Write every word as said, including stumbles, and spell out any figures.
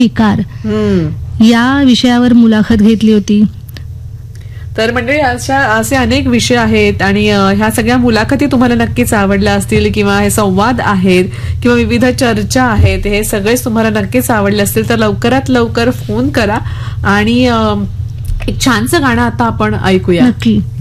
विकार हम्म या विषयावर मुलाखत घेतली होती. तर म्हणजे अशा असे अनेक विषय आहेत आणि अ, ह्या सगळ्या मुलाखती तुम्हाला नक्कीच आवडल्या असतील किंवा हे संवाद आहेत किंवा विविध चर्चा आहेत, हे सगळेच तुम्हाला नक्कीच आवडले असतील. तर लवकरात लवकर फोन करा आणि अ, एक छानसं गाणं आता आपण ऐकूया. नक्की.